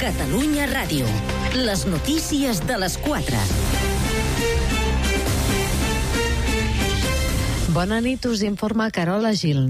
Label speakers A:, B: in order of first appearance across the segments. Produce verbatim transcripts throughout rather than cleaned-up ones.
A: Catalunya Ràdio. Les notícies de les quatre.
B: Bona nit, us informa Carola Gil.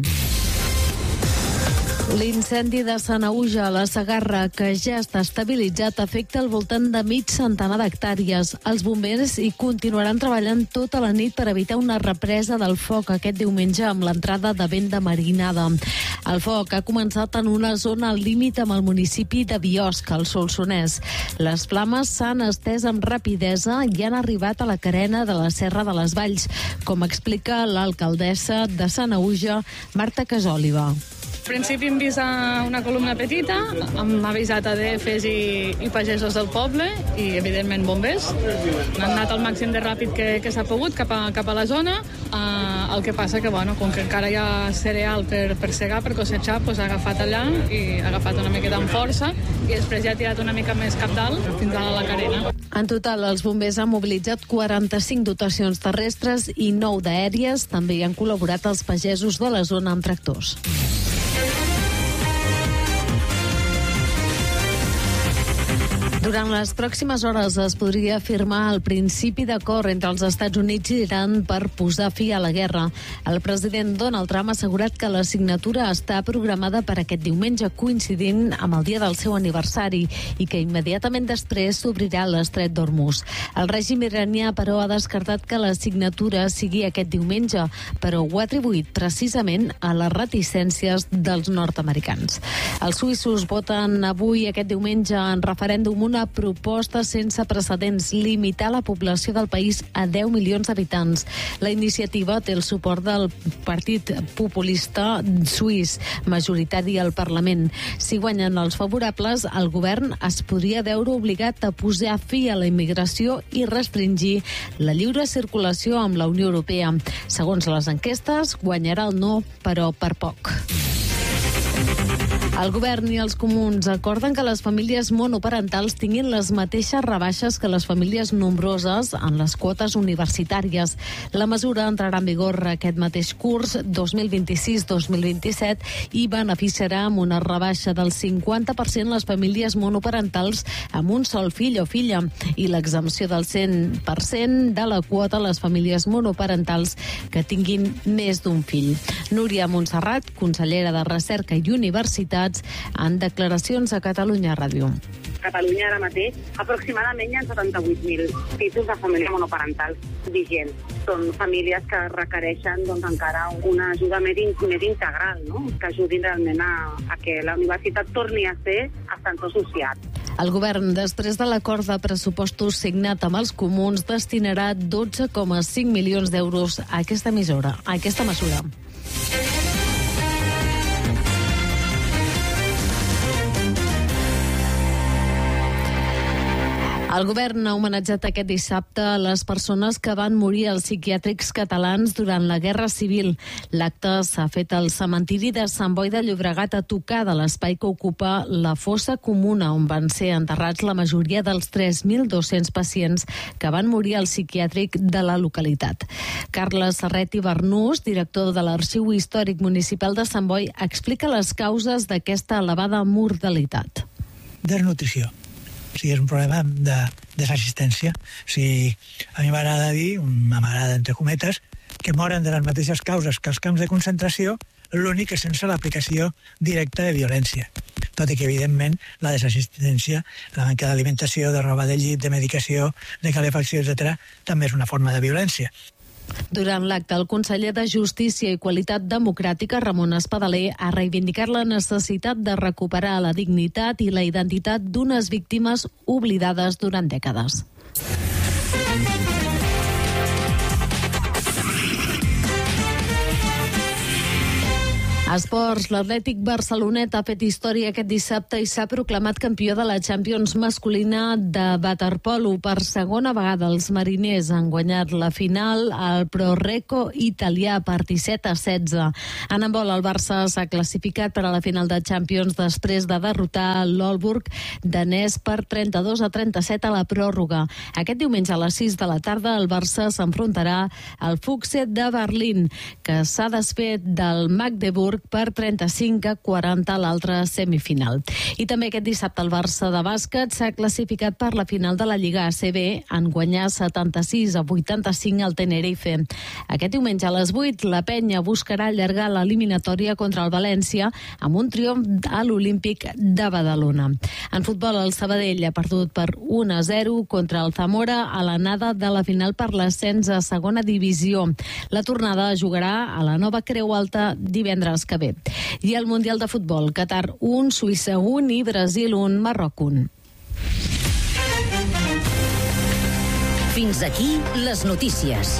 B: L'incendi de Sanaüja a la Segarra, que ja està estabilitzat, afecta al voltant de mig centenar d'hectàrees. Els bombers hi continuaran treballant tota la nit per evitar una represa del foc aquest diumenge amb l'entrada de vent de marinada. El foc ha començat en una zona al límit amb el municipi de Biosc, al Solsonès. Les flames s'han estès amb rapidesa i han arribat a la carena de la Serra de les Valls, com explica l'alcaldessa de Sanaüja, Marta Casòliva.
C: Al principi hem vist una columna petita, hem avisat a D Fs i, i pagesos del poble i, evidentment, bombers. Han anat al màxim de ràpid que, que s'ha pogut cap a, cap a la zona. Uh, el que passa que, bueno, com que encara hi ha cereal per, per segar, per cosetxar, doncs ha agafat allà i ha agafat una miqueta amb força i després ja ha tirat una mica més cap dalt fins a la carena.
B: En total, els bombers han mobilitzat quaranta-cinc dotacions terrestres i nou d'aèries. També hi han col·laborat els pagesos de la zona amb tractors. Durant les pròximes hores es podria firmar el principi d'acord entre els Estats Units i Iran per posar fi a la guerra. El president Donald Trump ha assegurat que la signatura està programada per aquest diumenge, coincidint amb el dia del seu aniversari, i que immediatament després s'obrirà l'estret d'Hormuz. El règim iranià, però, ha descartat que la signatura sigui aquest diumenge, però ho ha atribuït precisament a les reticències dels nord-americans. Els suïssos voten avui, aquest diumenge, en referèndum una proposta sense precedents, limitar la població del país a deu milions d'habitants. La iniciativa té el suport del Partit Populista Suís, majoritari al Parlament. Si guanyen els favorables, el govern es podria veure obligat a posar fi a la immigració i restringir la lliure circulació amb la Unió Europea. Segons les enquestes, guanyarà el no, però per poc. El govern i els comuns acorden que les famílies monoparentals tinguin les mateixes rebaixes que les famílies nombroses en les quotes universitàries. La mesura entrarà en vigor aquest mateix curs dos mil vint-i-sis dos mil vint-i-set i beneficiarà amb una rebaixa del cinquanta per cent les famílies monoparentals amb un sol fill o filla i l'exempció del cent per cent de la quota a les famílies monoparentals que tinguin més d'un fill. Núria Montserrat, consellera de Recerca i Universitat, en declaracions a Catalunya Ràdio.
D: A Catalunya ara mateix aproximadament hi ha setanta-vuit mil pisos de família monoparental vigents. Són famílies que requereixen doncs, encara una ajuda més, in, més integral, no? Que ajudin realment a, a que la universitat torni a ser ascensor social.
B: El govern, després de l'acord de pressupostos signat amb els comuns, destinarà dotze coma cinc milions d'euros a aquesta mesura. A aquesta mesura. El govern ha homenatjat aquest dissabte les persones que van morir als psiquiàtrics catalans durant la Guerra Civil. L'acte s'ha fet al cementiri de Sant Boi de Llobregat, a tocar de l'espai que ocupa la fossa comuna, on van ser enterrats la majoria dels tres mil dos-cents pacients que van morir al psiquiàtric de la localitat. Carles Serret i Bernús, director de l'Arxiu Històric Municipal de Sant Boi, explica les causes d'aquesta elevada mortalitat.
E: Desnutrició. O sigui, és un problema de desassistència. O sigui, a mi m'agrada dir, m'agrada entre cometes, que moren de les mateixes causes que els camps de concentració, l'únic que sense l'aplicació directa de violència. Tot i que, evidentment, la desassistència, la manca d'alimentació, de roba de llit, de medicació, de calefacció, etcètera, també és una forma de violència.
B: Durant l'acte, el conseller de Justícia i Qualitat Democràtica, Ramon Espadaler, ha reivindicat la necessitat de recuperar la dignitat i la identitat d'unes víctimes oblidades durant dècades. Esports, l'Atlètic Barcelonet ha fet història aquest dissabte i s'ha proclamat campió de la Champions masculina de waterpolo. Per segona vegada els mariners han guanyat la final al Pro-Reco italià per disset a setze. En handbol, el Barça s'ha classificat per a la final de Champions després de derrotar l'Olburg danès per trenta-dos a trenta-set a la pròrroga. Aquest diumenge a les sis de la tarda el Barça s'enfrontarà al Fuchse de Berlín, que s'ha desfet del Magdeburg perdut per trenta-cinc a quaranta a l'altra semifinal. I també aquest dissabte el Barça de bàsquet s'ha classificat per la final de la Lliga A C B en guanyar setanta-sis a vuitanta-cinc al Tenerife. Aquest diumenge a les vuit la Penya buscarà allargar l'eliminatòria contra el València amb un triomf a l'Olímpic de Badalona. En futbol, el Sabadell ha perdut per un a zero contra el Zamora a l'anada de la final per l'ascens a segona divisió. La tornada jugarà a la Nova Creu Alta divendres que ve. I el Mundial de Futbol, Qatar un, Suïssa un i Brasil un, Marroc un.
A: Fins aquí les notícies.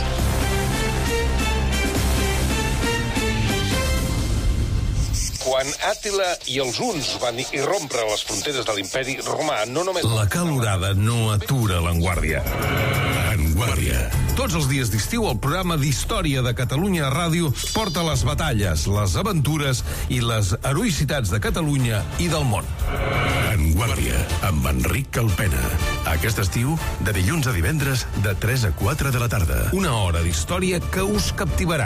F: Quan Àtila i els huns van irrompre les fronteres de l'imperi romà, no només...
G: La calorada no atura l'enguàrdia. Enguàrdia. Tots els dies d'estiu el programa d'Història de Catalunya Ràdio porta les batalles, les aventures i les heroïcitats de Catalunya i del món. Enguàrdia, amb Enric Calpena. Aquest estiu, de dilluns a divendres, de tres a quatre de la tarda. Una hora d'història que us captivarà.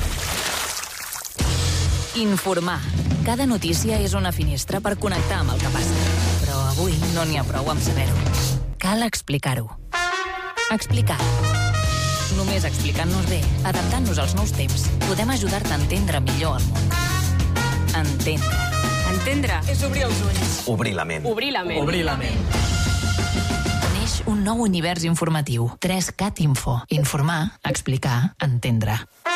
H: Informar. Cada notícia és una finestra per connectar amb el que passa. Però avui no n'hi ha prou amb saber-ho. Cal explicar-ho. Explicar. Només explicant-nos bé, adaptant-nos als nous temps, podem ajudar-te a entendre millor el món. Entendre.
I: Entendre és obrir els ulls.
J: Obrir la ment.
I: Obrir la ment.
J: Obrir la ment.
H: Neix un nou univers informatiu. tres cat Info. Informar, explicar, entendre.